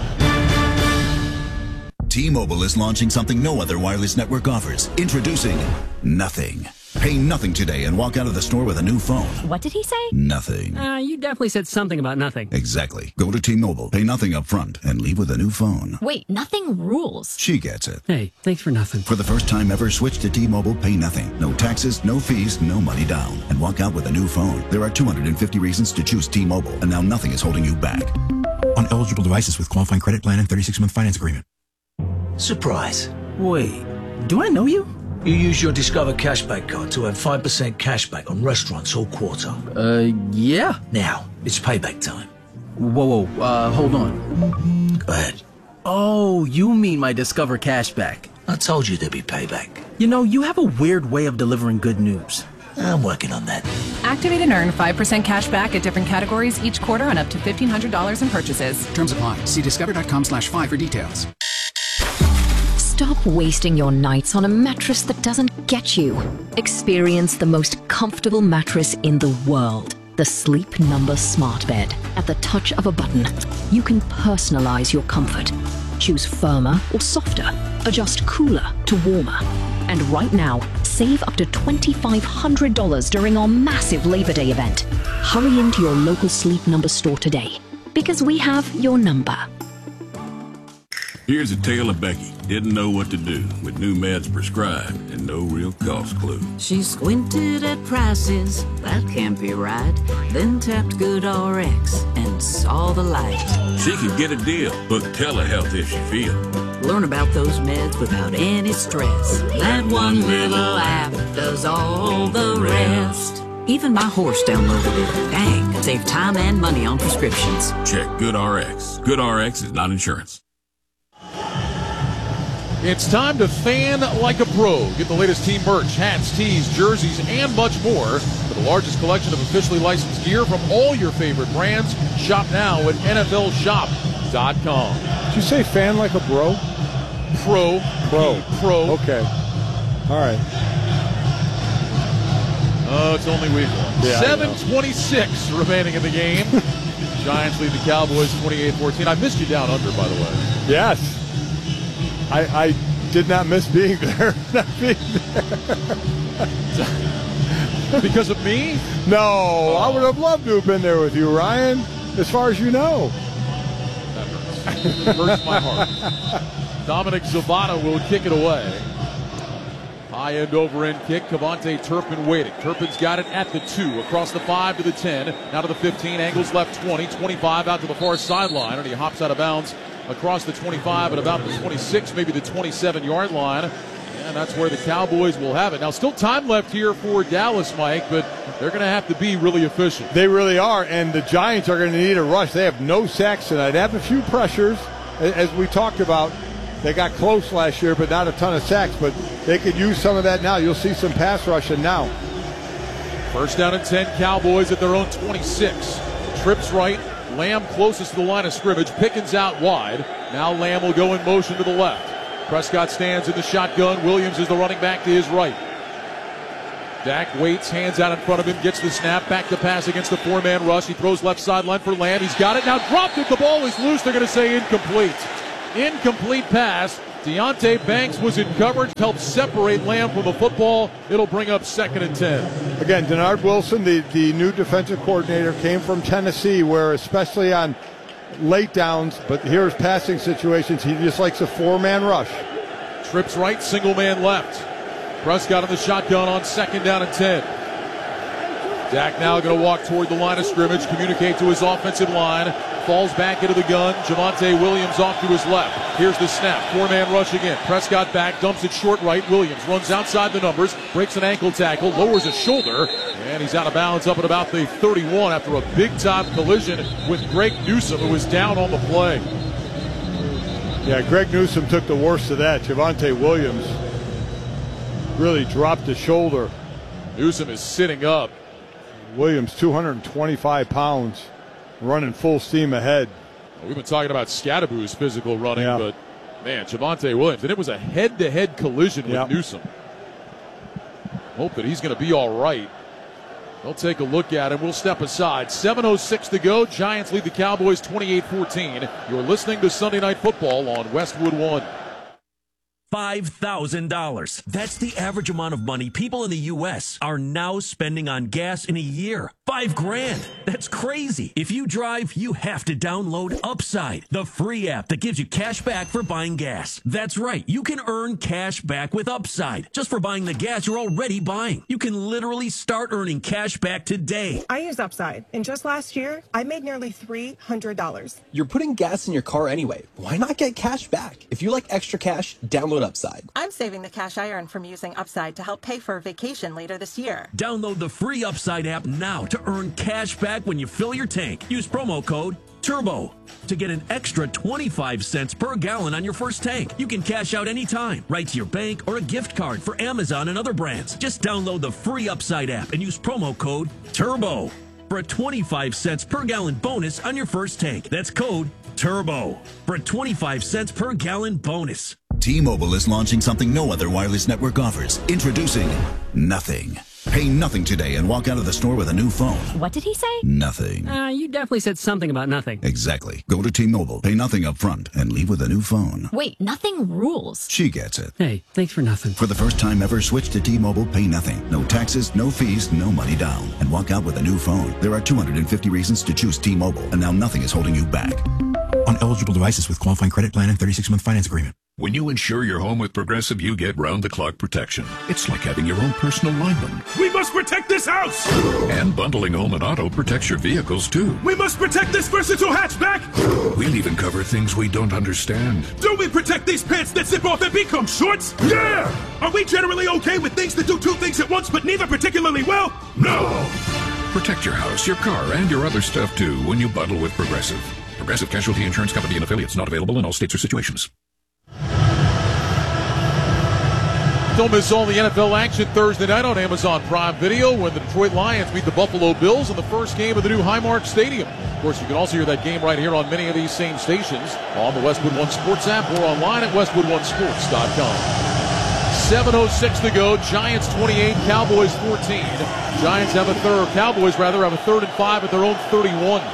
T-Mobile is launching something no other wireless network offers. Introducing Nothing. Pay nothing today and walk out of the store with a new phone. What did he say? Nothing. Uh, you definitely said something about nothing. Exactly. Go to T-Mobile, pay nothing up front, and leave with a new phone. Wait, nothing rules. She gets it. Hey, thanks for nothing. For the first time ever, switch to T-Mobile, pay nothing. No taxes, no fees, no money down. And walk out with a new phone. There are two hundred fifty reasons to choose T-Mobile, and now nothing is holding you back. On eligible devices with qualifying credit plan and thirty-six month finance agreement. Surprise. Wait, do I know you? You use your Discover Cashback card to earn five percent cashback on restaurants all quarter. Uh, yeah. Now, it's payback time. Whoa, whoa, uh, hold on. Go ahead. Oh, you mean my Discover Cashback. I told you there'd be payback. You know, you have a weird way of delivering good news. I'm working on that. Activate and earn five percent cash back at different categories each quarter on up to fifteen hundred dollars in purchases. Terms apply. See discover.com slash five for details. Stop wasting your nights on a mattress that doesn't get you. Experience the most comfortable mattress in the world. The Sleep Number Smart Bed. At the touch of a button, you can personalize your comfort. Choose firmer or softer. Adjust cooler to warmer. And right now, save up to twenty-five hundred dollars during our massive Labor Day event. Hurry into your local Sleep Number store today, because we have your number. Here's a tale of Becky. Didn't know what to do with new meds prescribed and no real cost clue. She squinted at prices, that can't be right. Then tapped GoodRx and saw the light. She could get a deal. Book telehealth if she feel. Learn about those meds without any stress. That one little app does all the rest. Even my horse downloaded it. Dang, save time and money on prescriptions. Check GoodRx. GoodRx is not insurance. It's time to fan like a pro. Get the latest team merch, hats, tees, jerseys, and much more. For the largest collection of officially licensed gear from all your favorite brands, shop now at N F L shop dot com. Did you say fan like a bro? Pro. Pro. Pro. Okay. All right. Oh, it's only week one. Yeah, seven twenty-six remaining in the game. Giants lead the Cowboys twenty-eight fourteen. I missed you down under, by the way. Yes. I, I did not miss being there. Not being there. Because of me? No, oh. I would have loved to have been there with you, Ryan, as far as you know. That hurts. It hurts my heart. Dominic Zavada will kick it away. High end over end kick. Cavante Turpin waiting. Turpin's got it at the two. Across the five to the ten. Now to the fifteen. Angles left twenty. twenty-five out to the far sideline. And he hops out of bounds across the twenty-five at about the twenty-six, maybe the twenty-seven yard line. And that's where the Cowboys will have it. Now, still time left here for Dallas, Mike, but they're going to have to be really efficient. They really are, and the Giants are going to need a rush. They have no sacks tonight. They have a few pressures, as we talked about. They got close last year, but not a ton of sacks. But they could use some of that now. You'll see some pass rushing now. First down and ten, Cowboys at their own twenty-six. Trips right. Lamb closest to the line of scrimmage. Pickens out wide. Now Lamb will go in motion to the left. Prescott stands in the shotgun. Williams is the running back to his right. Dak waits, hands out in front of him, gets the snap, back to pass against the four-man rush. He throws left sideline for Lamb. He's got it, now dropped it. The ball is loose. They're going to say incomplete. Incomplete pass. Deonte Banks was in coverage, helped separate Lamb from the football. It'll bring up second and ten. Again, Denard Wilson, the, the new defensive coordinator, came from Tennessee, where especially on late downs, but here's passing situations, he just likes a four-man rush. Trips right, single man left. Prescott in the shotgun on second down and ten. Dak now going to walk toward the line of scrimmage, communicate to his offensive line, falls back into the gun. Javonte Williams off to his left. Here's the snap. Four-man rush again. Prescott back, dumps it short right. Williams runs outside the numbers, breaks an ankle tackle, lowers his shoulder, and he's out of bounds up at about the thirty-one after a big-time collision with Greg Newsome, who was down on the play. Yeah, Greg Newsome took the worst of that. Javonte Williams really dropped the shoulder. Newsome is sitting up. Williams, two hundred twenty-five pounds, running full steam ahead. We've been talking about Scadaboo's physical running, yeah. but, man, Javonte Williams, and it was a head-to-head collision with yep. Newsome. Hope that he's going to be all right. They'll take a look at him. We'll step aside. seven oh six to go. Giants lead the Cowboys twenty-eight fourteen. You're listening to Sunday Night Football on Westwood One. five thousand dollars. That's the average amount of money people in the U S are now spending on gas in a year. Five grand. That's crazy. If you drive, you have to download Upside, the free app that gives you cash back for buying gas. That's right. You can earn cash back with Upside just for buying the gas you're already buying. You can literally start earning cash back today. I use Upside, and just last year, I made nearly three hundred dollars. You're putting gas in your car anyway. Why not get cash back? If you like extra cash, download Upside. I'm saving the cash I earn from using Upside to help pay for a vacation later this year. Download the free Upside app now to earn cash back when you fill your tank. Use promo code TURBO to get an extra twenty-five cents per gallon on your first tank. You can cash out anytime, right to your bank or a gift card for Amazon and other brands. Just download the free Upside app and use promo code TURBO for a twenty-five cents per gallon bonus on your first tank. That's code TURBO for a twenty-five cents per gallon bonus. T-Mobile is launching something no other wireless network offers. Introducing Nothing. Pay nothing today and walk out of the store with a new phone. What did he say? Nothing. Uh, you definitely said something about nothing. Exactly. Go to T-Mobile, pay nothing up front, and leave with a new phone. Wait, nothing rules. She gets it. Hey, thanks for nothing. For the first time ever, switch to T-Mobile, pay nothing. No taxes, no fees, no money down. And walk out with a new phone. There are two hundred fifty reasons to choose T-Mobile, and now nothing is holding you back. On eligible devices with qualifying credit plan and thirty-six month finance agreement. When you insure your home with Progressive, you get round-the-clock protection. It's like having your own personal lineman. We must protect this house! And bundling home and auto protects your vehicles, too. We must protect this versatile hatchback! We'll even cover things we don't understand. Do we protect these pants that zip off and become shorts? Yeah! Are we generally okay with things that do two things at once, but neither particularly well? No! Protect your house, your car, and your other stuff, too, when you bundle with Progressive. Progressive Casualty Insurance Company and affiliates, not available in all states or situations. Don't miss all the N F L action Thursday night on Amazon Prime Video when the Detroit Lions meet the Buffalo Bills in the first game of the new Highmark Stadium. Of course, you can also hear that game right here on many of these same stations on the Westwood One Sports app or online at westwood one sports dot com. seven oh six to go. Giants twenty-eight, Cowboys fourteen. Giants have a third, Cowboys rather, have a third and five at their own thirty-one.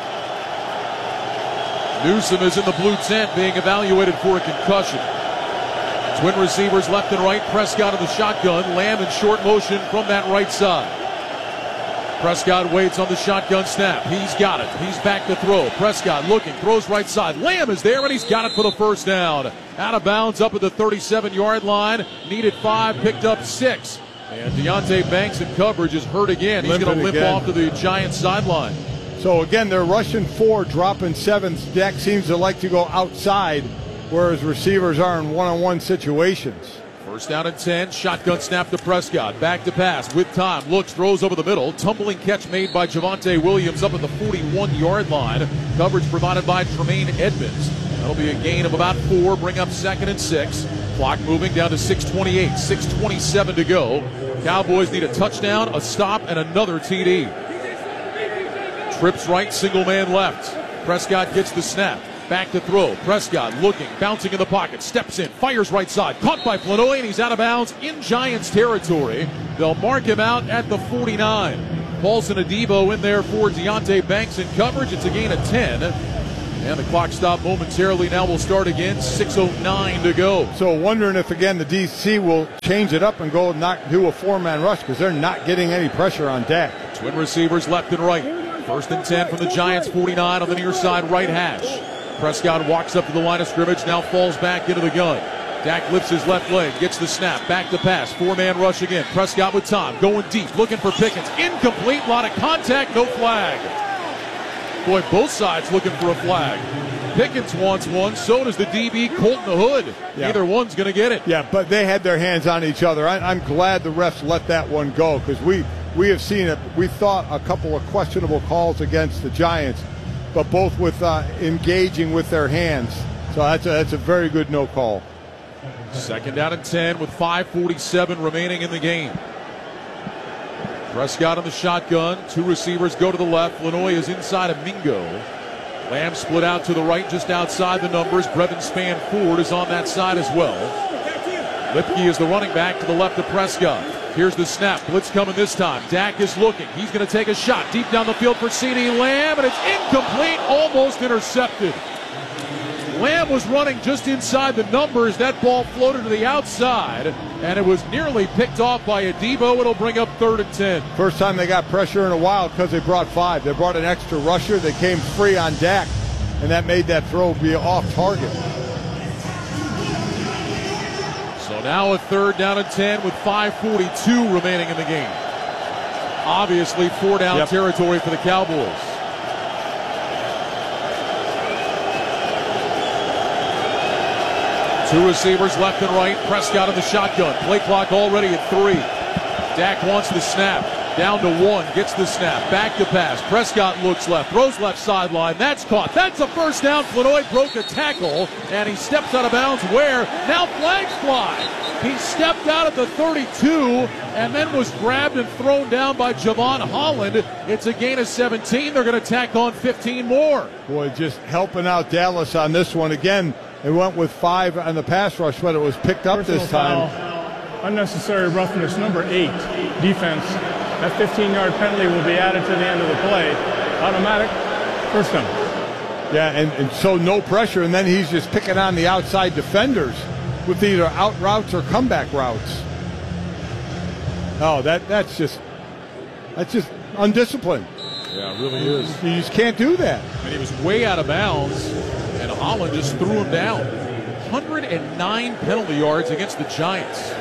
Newsome is in the blue tent being evaluated for a concussion. Twin receivers left and right. Prescott in the shotgun. Lamb in short motion from that right side. Prescott waits on the shotgun snap. He's got it. He's back to throw. Prescott looking, throws right side. Lamb is there, and he's got it for the first down. Out of bounds up at the thirty-seven-yard line. Needed five, picked up six. And Deonte Banks in coverage is hurt again. He's going to limp again. off to the Giants sideline. So, again, they're rushing four, dropping sevens. Dak seems to like to go outside, whereas receivers are in one-on-one situations. First down and ten, shotgun snap to Prescott. Back to pass with time, looks, throws over the middle. Tumbling catch made by Javonte Williams up at the forty-one-yard line. Coverage provided by Tremaine Edmonds. That'll be a gain of about four, bring up second and six. Clock moving down to six twenty-eight, six twenty-seven to go. Cowboys need a touchdown, a stop, and another T D. Trips right, single man left. Prescott gets the snap. Back to throw. Prescott looking, bouncing in the pocket, steps in, fires right side, caught by Flanoy, and he's out of bounds in Giants territory. They'll mark him out at the forty-nine. Paulson Adebo in there for Deonte Banks in coverage. It's a gain of ten. And the clock stopped momentarily. Now we'll start again. six oh nine to go. So wondering if, again, the D C will change it up and go not do a four-man rush because they're not getting any pressure on Dak. Twin receivers left and right. First and ten from the Giants, forty-nine on the near side right hash. Prescott walks up to the line of scrimmage, now falls back into the gun. Dak lifts his left leg, gets the snap, back to pass, four-man rush again. Prescott with time, going deep, looking for Pickens. Incomplete, lot of contact, no flag. Boy, both sides looking for a flag. Pickens wants one, so does the D B, Colton Hood. Yeah. Neither one's going to get it. Yeah, but they had their hands on each other. I, I'm glad the refs let that one go because we, we have seen it. We thought a couple of questionable calls against the Giants, but both with uh, engaging with their hands. So that's a, that's a very good no call. Second down and ten with five forty-seven remaining in the game. Prescott on the shotgun. Two receivers go to the left. Flanoy is inside of Mingo. Lamb split out to the right just outside the numbers. Brevin Spann-Ford is on that side as well. Lipke is the running back to the left of Prescott. Here's the snap. Blitz coming this time. Dak is looking. He's going to take a shot deep down the field for CeeDee Lamb, and it's incomplete, almost intercepted. Lamb was running just inside the numbers. That ball floated to the outside, and it was nearly picked off by Adebo. It'll bring up third and ten. First time they got pressure in a while because they brought five. They brought an extra rusher. They came free on Dak, and that made that throw be off target. So now a third down and ten with five forty-two remaining in the game. Obviously four down yep. territory for the Cowboys. Two receivers left and right. Prescott in the shotgun. Play clock already at three. Dak wants the snap. Down to one. Gets the snap. Back to pass. Prescott looks left. Throws left sideline. That's caught. That's a first down. Flanoy broke a tackle, and he steps out of bounds where? Now flags fly. He stepped out at the thirty-two and then was grabbed and thrown down by Javon Holland. It's a gain of seventeen. They're going to tack on fifteen more. Boy, just helping out Dallas on this one. Again, they went with five on the pass rush, but it was picked up Personal this time. Foul, unnecessary roughness, number eight, defense. That fifteen-yard penalty will be added to the end of the play. Automatic, first down. Yeah, and, and so no pressure, and then he's just picking on the outside defenders with either out routes or comeback routes. Oh, that that's just that's just undisciplined. Yeah, it really is. You just can't do that. And he was way out of bounds, and Holland just threw him down. one hundred nine penalty yards against the Giants.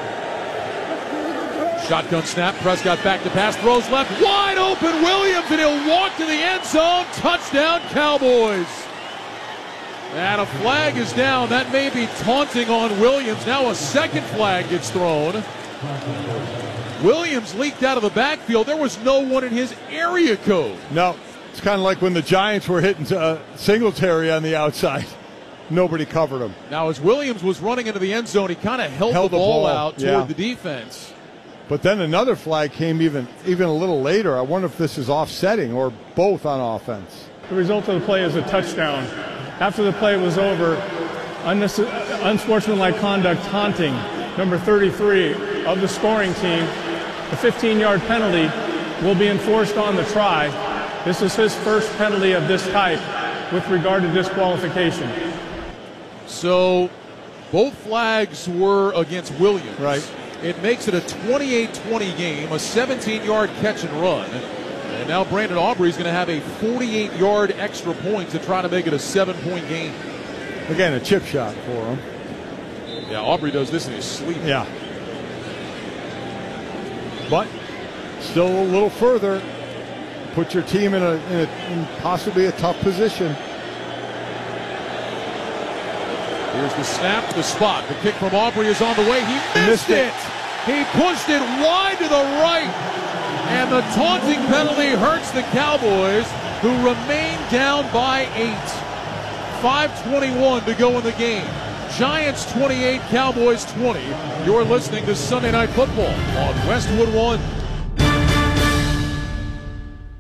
Shotgun snap, Prescott back to pass, throws left, wide open Williams, and he'll walk to the end zone. Touchdown, Cowboys. And a flag is down. That may be taunting on Williams. Now a second flag gets thrown. Williams leaked out of the backfield. There was no one in his area code. No, it's kind of like when the Giants were hitting uh, Singletary on the outside. Nobody covered him. Now, as Williams was running into the end zone, he kind of held, held the, the ball, ball out toward yeah. the defense. But then another flag came even even a little later. I wonder if this is offsetting or both on offense. The result of the play is a touchdown. After the play was over, unsportsmanlike conduct taunting, number thirty-three of the scoring team. The fifteen-yard penalty will be enforced on the try. This is his first penalty of this type with regard to disqualification. So both flags were against Williams. Right. It makes it a twenty-eight twenty game, a seventeen-yard catch and run. And now Brandon Aubrey's going to have a forty-eight-yard extra point to try to make it a seven-point game. Again, a chip shot for him. Yeah, Aubrey does this in his sleep. Yeah. But still a little further. Put your team in, a, in, a, in possibly a tough position. Here's the snap, the spot. The kick from Aubrey is on the way. He missed, missed it. it. He pushed it wide to the right. And the taunting penalty hurts the Cowboys, who remain down by eight. five twenty-one to go in the game. Giants twenty-eight, Cowboys twenty. You're listening to Sunday Night Football on Westwood One.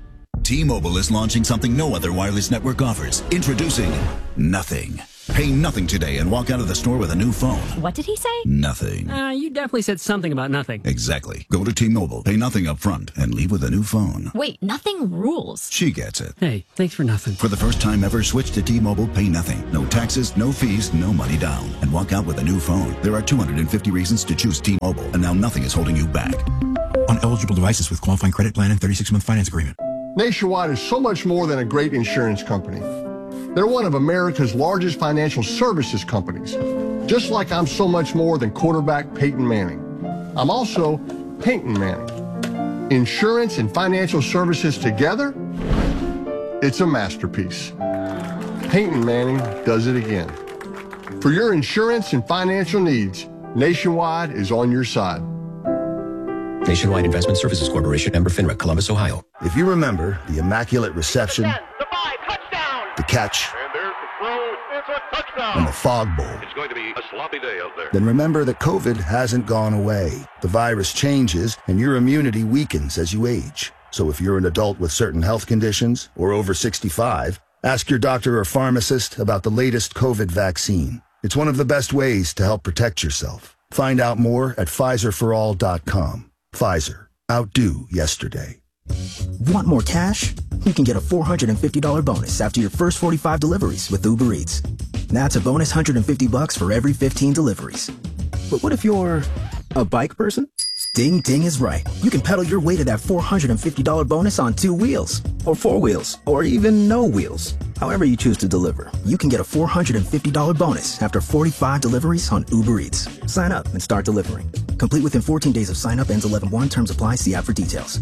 T-Mobile is launching something no other wireless network offers. Introducing Nothing. Pay nothing today and walk out of the store with a new phone. What did he say? Nothing. Uh, you definitely said something about nothing. Exactly. Go to T-Mobile, pay nothing up front, and leave with a new phone. Wait, nothing rules. She gets it. Hey, thanks for nothing. For the first time ever, switch to T-Mobile, pay nothing. No taxes, no fees, no money down. And walk out with a new phone. There are two hundred fifty reasons to choose T-Mobile, and now nothing is holding you back. On eligible devices with qualifying credit plan and thirty-six month finance agreement. Nationwide is so much more than a great insurance company. They're one of America's largest financial services companies. Just like I'm so much more than quarterback Peyton Manning. I'm also Peyton Manning. Insurance and financial services together, it's a masterpiece. Peyton Manning does it again. For your insurance and financial needs, Nationwide is on your side. Nationwide Investment Services Corporation, member FINRA, Columbus, Ohio. If you remember the immaculate reception, the catch, And there's the throw. It's a touchdown. and the fog bowl, It's going to be a sloppy day out there. then remember that COVID hasn't gone away. The virus changes and your immunity weakens as you age. So if you're an adult with certain health conditions or over sixty-five, ask your doctor or pharmacist about the latest COVID vaccine. It's one of the best ways to help protect yourself. Find out more at Pfizer for all dot com. Pfizer. Outdo yesterday. Want more cash? You can get a four hundred fifty dollars bonus after your first forty-five deliveries with Uber Eats. That's a bonus one hundred fifty bucks for every fifteen deliveries. But what if you're a bike person? Ding Ding is right. You can pedal your way to that four hundred fifty dollars bonus on two wheels, or four wheels, or even no wheels. However you choose to deliver, you can get a four hundred fifty dollars bonus after forty-five deliveries on Uber Eats. Sign up and start delivering. Complete within fourteen days of sign up, ends eleven one. Terms apply. See app for details.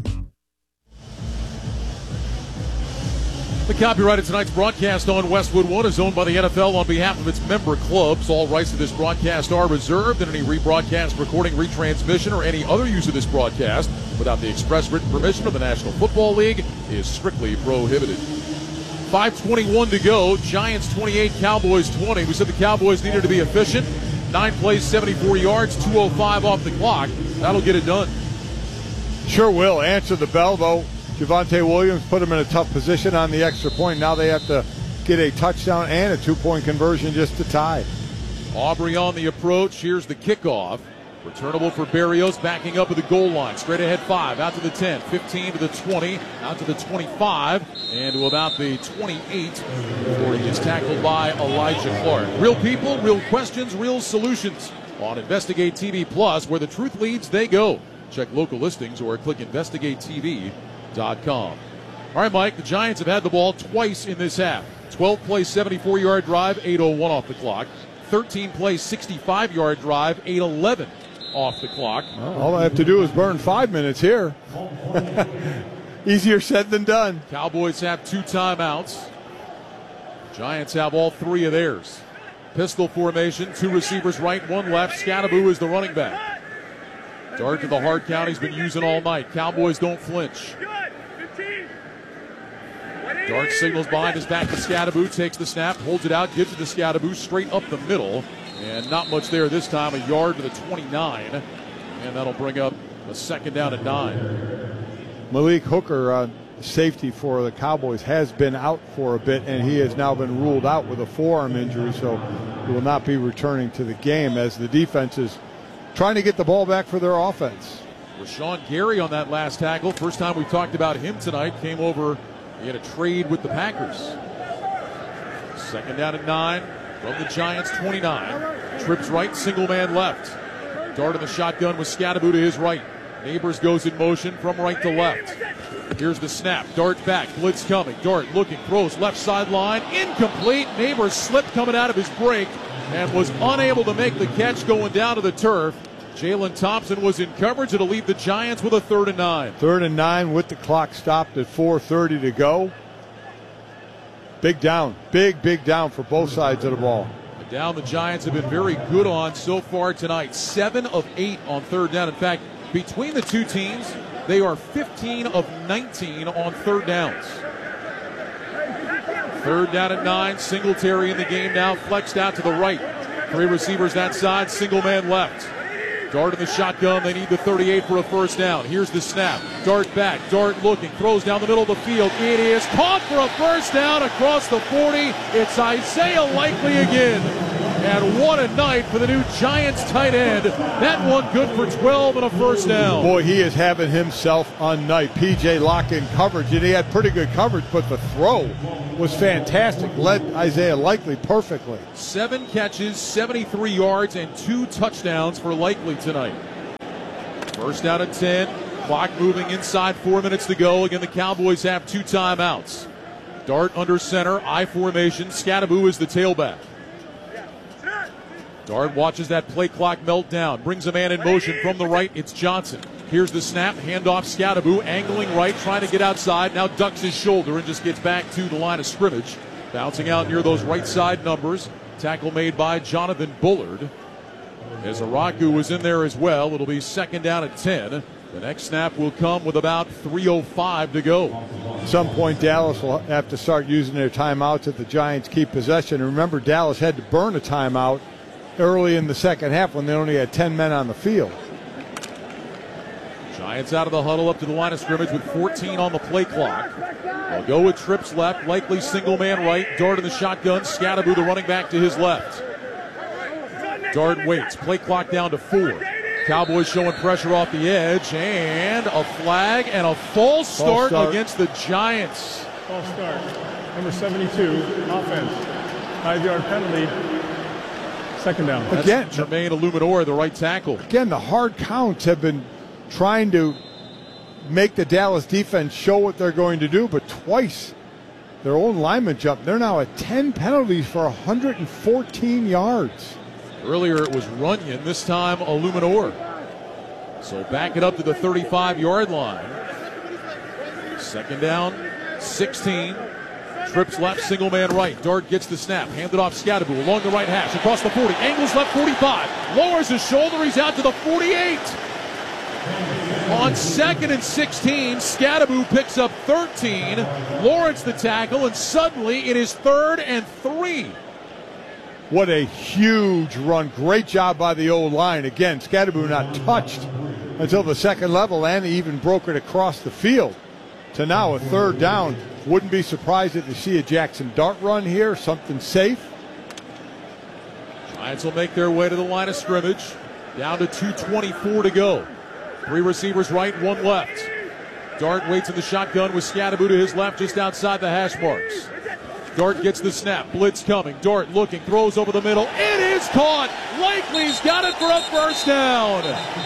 The copyright of tonight's broadcast on Westwood One is owned by the N F L on behalf of its member clubs. All rights to this broadcast are reserved, and any rebroadcast, recording, retransmission, or any other use of this broadcast without the express written permission of the National Football League is strictly prohibited. five twenty-one to go. Giants twenty-eight, Cowboys twenty. We said the Cowboys needed to be efficient. Nine plays, seventy-four yards, two oh five off the clock. That'll get it done. Sure will. Answer the bell, though. Javonte Williams put him in a tough position on the extra point. Now they have to get a touchdown and a two-point conversion just to tie. Aubrey on the approach. Here's the kickoff. Returnable for Berrios, backing up at the goal line. Straight ahead five, out to the ten, fifteen to the twenty, out to the twenty-five, and to about the twenty-eight before he is tackled by Elijah Clark. Real people, real questions, real solutions on Investigate T V Plus, where the truth leads, they go. Check local listings or click investigate T V dot com. All right, Mike, the Giants have had the ball twice in this half. twelve play, seventy-four yard drive, eight oh one off the clock. thirteen play, sixty-five yard drive, eight eleven off the clock. Well, all I have to do is burn five minutes here. Easier said than done. Cowboys have two timeouts. Giants have all three of theirs. Pistol formation, two receivers right, one left. Scattaboo is the running back. Dart to the hard count he's been using all night. Cowboys don't flinch. Dart signals behind his back to Scattaboo, takes the snap, holds it out, gives it to Scattaboo straight up the middle. And not much there this time, a yard to the twenty-nine. And that'll bring up a second down at nine. Malik Hooker, uh, safety for the Cowboys, has been out for a bit, and he has now been ruled out with a forearm injury, so he will not be returning to the game as the defense is trying to get the ball back for their offense. Rashawn Gary on that last tackle. First time we talked about him tonight. Came over in a trade with the Packers. Second down at nine from the Giants twenty-nine. Trips right, single man left. Dart in the shotgun with Scattaboo to his right. Neighbors goes in motion from right to left. Here's the snap. Dart back. Blitz coming. Dart looking. Throws left sideline. Incomplete. Neighbors slipped coming out of his break and was unable to make the catch going down to the turf. Jalen Thompson was in coverage. It'll leave the Giants with a third and nine. Third and nine with the clock stopped at four thirty to go. Big down. Big, big down for both sides of the ball. The down the Giants have been very good on so far tonight. Seven of eight on third down. In fact, between the two teams, they are fifteen of nineteen on third downs. Third down at nine. Singletary in the game now. Flexed out to the right. Three receivers that side. Single man left. Dart in the shotgun. They need the thirty-eight for a first down. Here's the snap. Dart back. Dart looking. Throws down the middle of the field. It is caught for a first down across the forty. It's Isaiah Likely again. And what a night for the new Giants tight end. That one good for twelve and a first down. Boy, he is having himself a night. P J locked in coverage, and he had pretty good coverage, but the throw was fantastic. Led Isaiah Likely perfectly. Seven catches, seventy-three yards, and two touchdowns for Likely tonight. First down at ten. Clock moving inside, four minutes to go. Again, the Cowboys have two timeouts. Dart under center, I formation. Scadaboo is the tailback. Dart watches that play clock melt down. Brings a man in motion from the right. It's Johnson. Here's the snap. Handoff Scadaboo. Angling right. Trying to get outside. Now ducks his shoulder and just gets back to the line of scrimmage. Bouncing out near those right side numbers. Tackle made by Jonathan Bullard. As Araku was in there as well. It'll be second down at ten. The next snap will come with about three oh five to go. At some point, Dallas will have to start using their timeouts if the Giants keep possession. And remember, Dallas had to burn a timeout early in the second half when they only had ten men on the field. Giants out of the huddle up to the line of scrimmage with fourteen on the play clock. They'll go with trips left, Likely single man right. Dart in the shotgun, Scadaboo the running back to his left. Dart waits, play clock down to four. Cowboys showing pressure off the edge, and a flag and a false start, false start. against the Giants. False start. Number seventy-two, offense. Five-yard penalty. Second down. That's Again, Jermaine Illuminor, the right tackle. Again, the hard counts have been trying to make the Dallas defense show what they're going to do, but twice their own lineman jumped. They're now at ten penalties for one hundred fourteen yards. Earlier it was Runyon, this time Illuminor. So back it up to the thirty-five-yard line. Second down, sixteen. Trips left, single man right. Dart gets the snap, handed off Scadaboo along the right hash, across the forty. Angles left forty-five. Lowers his shoulder, he's out to the forty-eight. On second and sixteen, Scadaboo picks up thirteen. Lawrence the tackle, and suddenly it is third and three. What a huge run. Great job by the O-line. Again, Scadaboo not touched until the second level, and he even broke it across the field. To now a third down. Wouldn't be surprised if you see a Jackson Dart run here, something safe. Giants will make their way to the line of scrimmage. Down to two twenty-four to go. Three receivers right, one left. Dart waits in the shotgun with Scadaboo to his left, just outside the hash marks. Dart gets the snap, blitz coming. Dart looking, throws over the middle. It is caught. Likely's got it for a first down.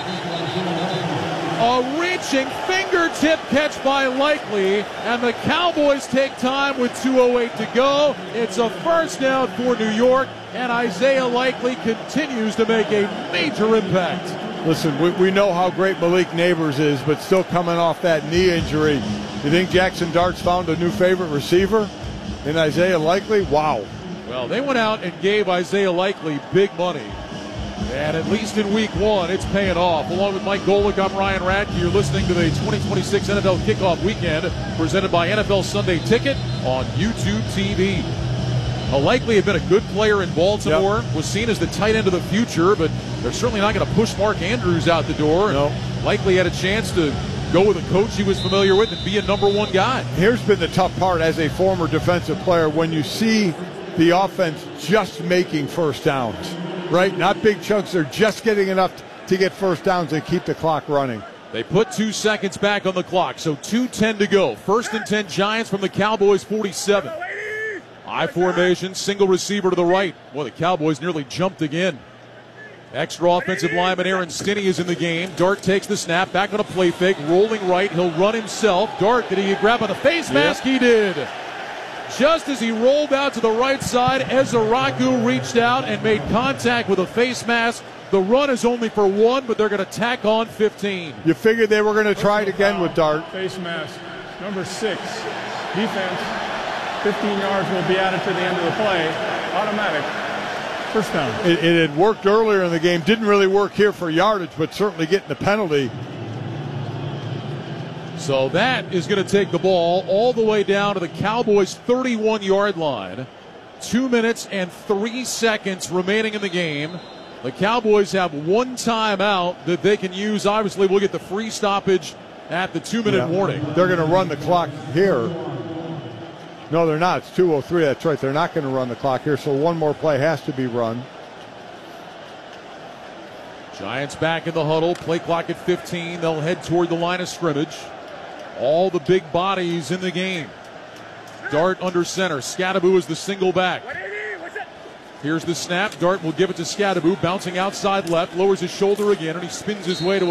A reaching fingertip catch by Likely, and the Cowboys take time with two oh eight to go. It's a first down for New York, and Isaiah Likely continues to make a major impact. Listen, we, we know how great Malik Neighbors is, but still coming off that knee injury. You think Jackson Dart's found a new favorite receiver in Isaiah Likely? Wow. Well, they went out and gave Isaiah Likely big money. And at least in week one, it's paying off. Along with Mike Golick, I'm Ryan Radke. You're listening to the twenty twenty-six N F L Kickoff Weekend, presented by N F L Sunday Ticket on YouTube T V. Well, Likely had been a good player in Baltimore, yep. was seen as the tight end of the future, but they're certainly not going to push Mark Andrews out the door. No. Likely had a chance to go with a coach he was familiar with and be a number one guy. Here's been the tough part as a former defensive player, when you see the offense just making first downs, right? Not big chunks, they're just getting enough to get first downs and keep the clock running. They put two seconds back on the clock, so two ten to go. First and ten Giants from the Cowboys forty-seven. I formation, single receiver to the right. Boy, the Cowboys nearly jumped again. Extra offensive lineman Aaron Stinney is in the game. Dart takes the snap, back on a play fake, rolling right. He'll run himself. Dart, did he grab on the face mask? Yep. He did. Just as he rolled out to the right side, Ezaraku reached out and made contact with a face mask. The run is only for one, but they're going to tack on fifteen. You figured they were going to try it again with Dart. Face mask. Number six, defense. fifteen yards will be added to the end of the play. Automatic. First down. It, it had worked earlier in the game. Didn't really work here for yardage, but certainly getting the penalty. So that is going to take the ball all the way down to the Cowboys' thirty-one-yard line. Two minutes and three seconds remaining in the game. The Cowboys have one timeout that they can use. Obviously, we'll get the free stoppage at the two-minute Yeah. warning. They're going to run the clock here. No, they're not. It's two oh three. That's right. They're not going to run the clock here, so one more play has to be run. Giants back in the huddle. Play clock at fifteen. They'll head toward the line of scrimmage. All the big bodies in the game. Dart under center. Scadaboo is the single back. Here's the snap. Dart will give it to Scadaboo, bouncing outside left, lowers his shoulder again, and he spins his way to